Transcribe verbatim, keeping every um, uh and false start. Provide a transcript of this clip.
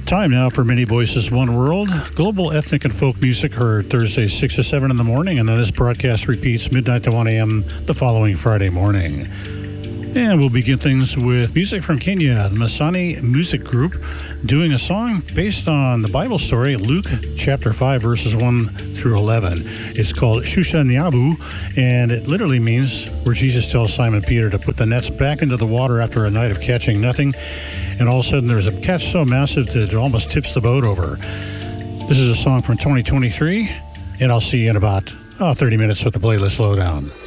Time now for Many Voices, One World. Global ethnic and folk music heard Thursday six to seven in the morning, and then this broadcast repeats midnight to one a.m. the following Friday morning. And we'll begin things with music from Kenya, the Masani Music Group, doing a song based on the Bible story, Luke chapter five, verses one through eleven. It's called Shusha Nyavu, and it literally means where Jesus tells Simon Peter to put the nets back into the water after a night of catching nothing. And all of a sudden, there's a catch so massive that it almost tips the boat over. This is a song from twenty twenty-three, and I'll see you in about oh, thirty minutes with the playlist lowdown.